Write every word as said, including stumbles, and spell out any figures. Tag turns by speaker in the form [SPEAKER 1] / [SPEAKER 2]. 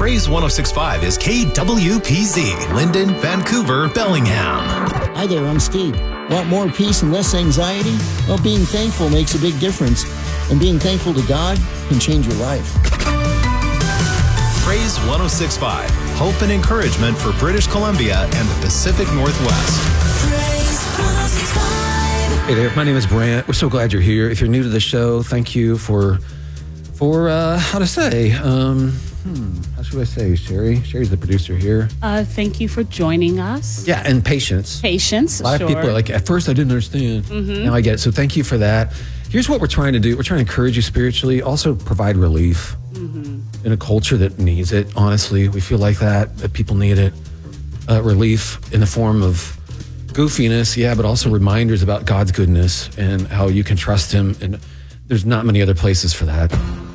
[SPEAKER 1] Praise ten sixty-five is K W P Z, Linden, Vancouver, Bellingham.
[SPEAKER 2] Hi there, I'm Steve. Want more peace and less anxiety? Well, being thankful makes a big difference. And being thankful to God can change your life.
[SPEAKER 1] Praise ten sixty-five, hope and encouragement for British Columbia and the Pacific Northwest.
[SPEAKER 3] Praise ten sixty-five.
[SPEAKER 4] Hey there, my name is Brant. We're so glad you're here. If you're new to the show, thank you for, for uh, how to say, um, hmm, how should I say, Sherry? Sherry's the producer here.
[SPEAKER 5] Uh, thank you for joining us.
[SPEAKER 4] Yeah, and patience.
[SPEAKER 5] Patience,
[SPEAKER 4] A lot
[SPEAKER 5] sure.
[SPEAKER 4] of people are like, at first I didn't understand.
[SPEAKER 5] Mm-hmm.
[SPEAKER 4] Now I get it. So thank you for that. Here's what we're trying to do. We're trying to encourage you spiritually, also provide relief mm-hmm. in a culture that needs it. Honestly, we feel like that, that people need it. Uh, relief in the form of goofiness, yeah, but also reminders about God's goodness and how you can trust him. And there's not many other places for that.